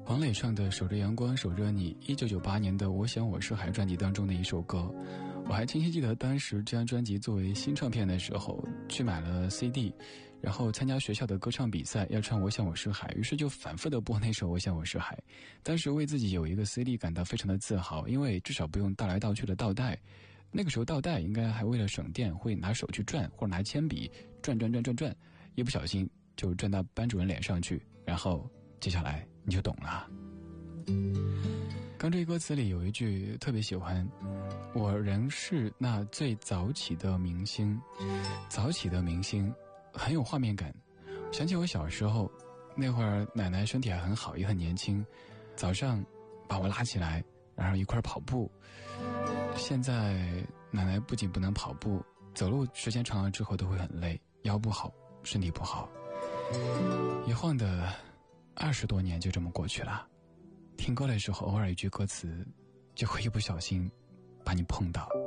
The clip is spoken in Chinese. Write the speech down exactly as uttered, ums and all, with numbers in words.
黄磊唱的《守着阳光守着你》，一九九八年的《我想我是海》专辑当中的一首歌。我还清晰记得当时这张专辑作为新唱片的时候，去买了 C D， 然后参加学校的歌唱比赛要唱《我想我是海》，于是就反复的播那首《我想我是海》。当时为自己有一个 C D 感到非常的自豪，因为至少不用倒来倒去的倒带。那个时候倒带应该还为了省电会拿手去转，或者拿铅笔转转转转转，一不小心就转到班主任脸上去，然后接下来你就懂了。刚这歌词里有一句特别喜欢，我仍是那最早起的明星。早起的明星很有画面感，想起我小时候那会儿，奶奶身体还很好，也很年轻，早上把我拉起来然后一块跑步。现在奶奶不仅不能跑步，走路时间长了之后都会很累，腰不好，身体不好。一晃的二十多年就这么过去了，听歌的时候偶尔一句歌词就会一不小心把你碰到。